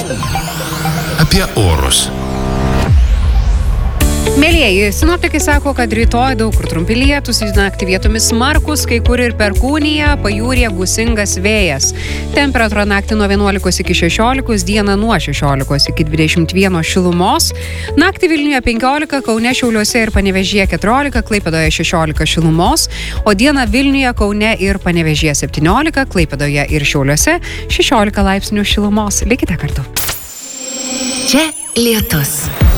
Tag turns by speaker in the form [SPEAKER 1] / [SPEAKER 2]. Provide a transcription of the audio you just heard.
[SPEAKER 1] Apie orus.
[SPEAKER 2] Mėlieji, sinoptikai sako, kad rytoj daug kur trumpi lietūs, naktį vietomis smarkus, kai kur ir perkūnija, pajūryje gūsingas vėjas. Temperatūra naktį nuo 11 iki 16, dieną nuo 16 iki 21 šilumos. Naktį Vilniuje 15, Kaune, Šiauliuose ir Panevėžyje 14, Klaipėdoje 16 šilumos, o dieną Vilniuje, Kaune ir Panevėžyje 17, Klaipėdoje ir Šiauliuose 16 laipsnių šilumos. Likite kartu.
[SPEAKER 3] Čia lietus.